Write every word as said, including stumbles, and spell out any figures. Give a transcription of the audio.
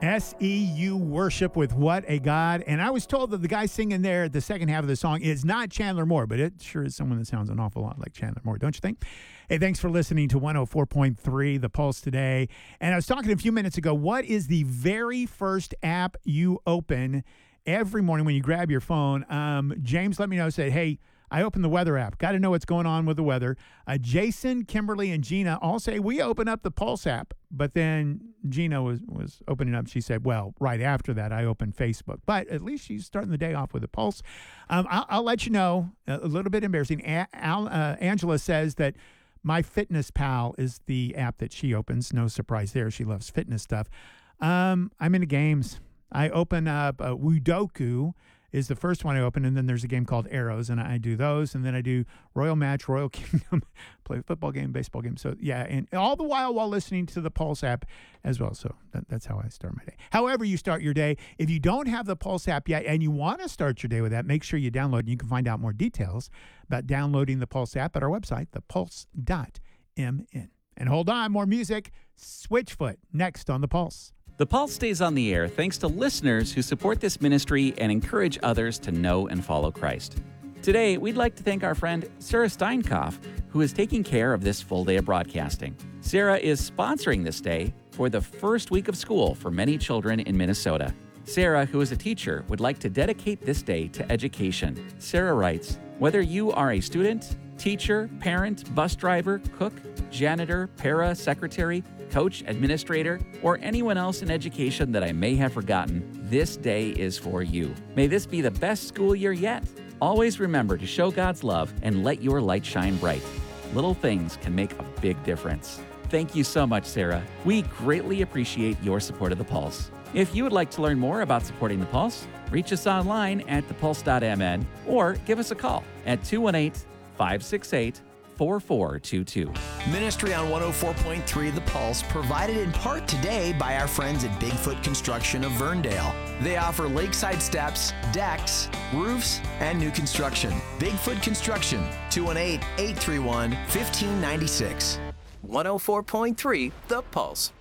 S E U Worship with What a God. And I was told that the guy singing there, the second half of the song, is not Chandler Moore, but it sure is someone that sounds an awful lot like Chandler Moore, don't you think? Hey, thanks for listening to one oh four point three The Pulse today. And I was talking a few minutes ago, what is the very first app you open every morning when you grab your phone? Um, James let me know, said, hey, I open the weather app. Got to know what's going on with the weather. Uh, Jason, Kimberly, and Gina all say we open up the Pulse app. But then Gina was, was opening up. She said, well, right after that, I opened Facebook. But at least she's starting the day off with the Pulse. Um, I'll, I'll let you know, a little bit embarrassing. A- Al, uh, Angela says that MyFitnessPal is the app that she opens. No surprise there. She loves fitness stuff. Um, I'm into games. I open up uh, Woodoku is the first one I open, and then there's a game called Arrows, and I do those, and then I do Royal Match, Royal Kingdom, play a football game, baseball game. So, yeah, and all the while while listening to the Pulse app as well. So that, that's how I start my day. However you start your day, if you don't have the Pulse app yet and you want to start your day with that, make sure you download, and you can find out more details about downloading the Pulse app at our website, the pulse dot m n. And hold on, more music. Switchfoot next on the Pulse. The Pulse stays on the air thanks to listeners who support this ministry and encourage others to know and follow Christ. Today, we'd like to thank our friend Sarah Steinkopf, who is taking care of this full day of broadcasting. Sarah is sponsoring this day for the first week of school for many children in Minnesota. Sarah, who is a teacher, would like to dedicate this day to education. Sarah writes, whether you are a student, teacher, parent, bus driver, cook, janitor, para, secretary, coach, administrator, or anyone else in education that I may have forgotten, this day is for you. May this be the best school year yet. Always remember to show God's love and let your light shine bright. Little things can make a big difference. Thank you so much, Sarah. We greatly appreciate your support of The Pulse. If you would like to learn more about supporting The Pulse, reach us online at the pulse dot m n or give us a call at two one eight, five six eight, four four two two. Ministry on one oh four point three The Pulse, provided in part today by our friends at Bigfoot Construction of Verndale. They offer lakeside steps, decks, roofs, and new construction. Bigfoot Construction, two one eight, eight three one, one five nine six. one oh four point three The Pulse.